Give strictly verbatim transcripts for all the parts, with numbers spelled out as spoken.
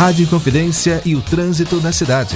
Rádio Inconfidência e o trânsito na cidade.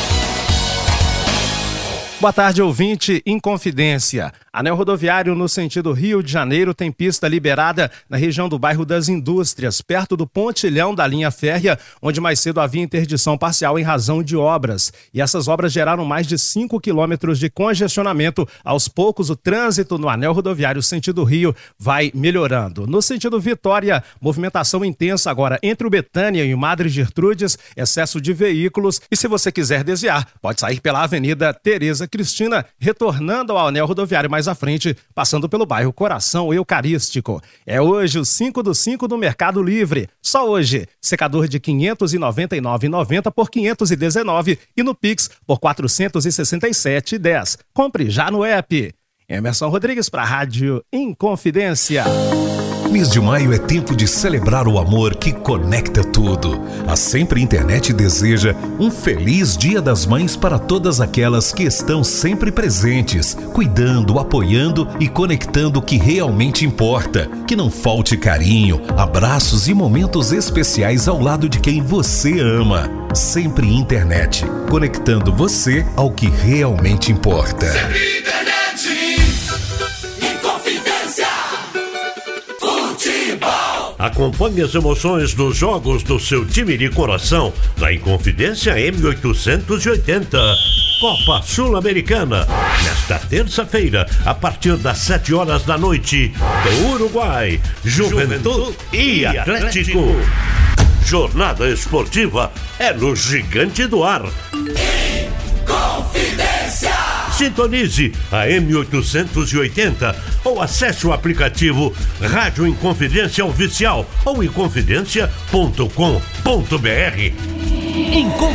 Boa tarde, ouvinte Inconfidência. Anel rodoviário no sentido Rio de Janeiro tem pista liberada na região do bairro das Indústrias, perto do pontilhão da linha férrea, onde mais cedo havia interdição parcial em razão de obras. E essas obras geraram mais de cinco quilômetros de congestionamento. Aos poucos, o trânsito no anel rodoviário sentido Rio vai melhorando. No sentido Vitória, movimentação intensa agora entre o Betânia e o Madre Gertrudes, excesso de veículos. E se você quiser desviar, pode sair pela Avenida Tereza Cristina, retornando ao anel rodoviário mais à frente, passando pelo bairro Coração Eucarístico. É hoje o cinco do cinco do Mercado Livre. Só hoje, secador de quinhentos e noventa e nove reais e noventa centavos por quinhentos e dezenove reais e no Pix por quatrocentos e sessenta e sete reais e dez centavos. Compre já no app. Emerson Rodrigues para a Rádio Inconfidência. Mês de maio é tempo de celebrar o amor que conecta tudo. A Sempre Internet deseja um feliz Dia das Mães para todas aquelas que estão sempre presentes, cuidando, apoiando e conectando o que realmente importa. Que não falte carinho, abraços e momentos especiais ao lado de quem você ama. Sempre Internet, conectando você ao que realmente importa. Sempre Internet. Acompanhe as emoções dos jogos do seu time de coração na Inconfidência M oitocentos e oitenta. Copa Sul-Americana, nesta terça-feira, a partir das sete horas da noite, do Uruguai, Juventude e Atlético. Jornada esportiva é no Gigante do Ar. Inconfidência. Sintonize a M oitocentos e oitenta ou acesse o aplicativo Rádio Inconfidência Oficial ou inconfidência ponto com ponto br.